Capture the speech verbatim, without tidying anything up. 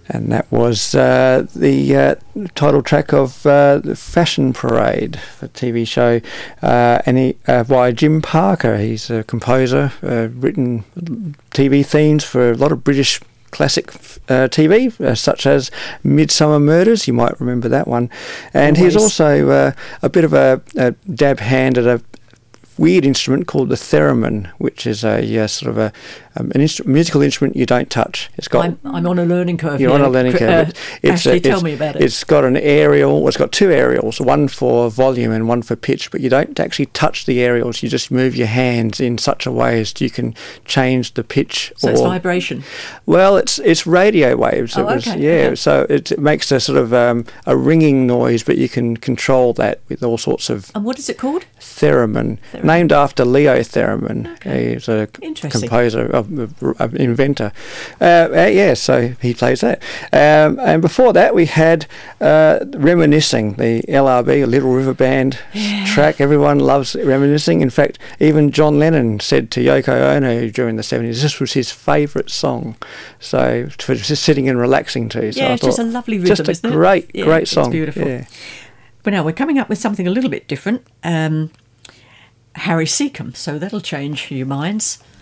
And that was uh, the uh, title track of uh, the Fashion Parade, the T V show, uh, and he, uh, by Jim Parker. He's a composer, uh, written T V themes for a lot of British classic uh, T V, uh, such as Midsummer Murders. You might remember that one. And Always. he's also uh, a bit of a, a dab hand at a weird instrument called the theremin, which is a uh, sort of a um, an instru- musical instrument you don't touch. It's got. I'm, I'm on a learning curve. You're here. on a learning curve. Uh, it's Ashley, a, tell it's, me about it. It's got an aerial. Well, it's got two aerials, one for volume and one for pitch. But you don't actually touch the aerials. You just move your hands in such a way as you can change the pitch. So or, it's vibration. Well, it's it's radio waves. Oh, it was, okay. Yeah. Okay. So it, it makes a sort of um, a ringing noise, but you can control that with all sorts of. And what is it called? Theremin, Theremin. named after Leo Theremin. Okay. He's a Interesting. composer, uh, uh, inventor. Uh, uh, yeah, so he plays that. Um, and before that, we had uh, Reminiscing, the L R B, Little River Band Yeah. track. Everyone loves Reminiscing. In fact, even John Lennon said to Yoko Ono during the seventies, this was his favourite song. So for just sitting and relaxing to. So Yeah, I it's just thought, a lovely rhythm, just a isn't it? great, Yeah, great it's song. beautiful. Yeah. But now we're coming up with something a little bit different. Um, Harry Seacombe, so that'll change your minds.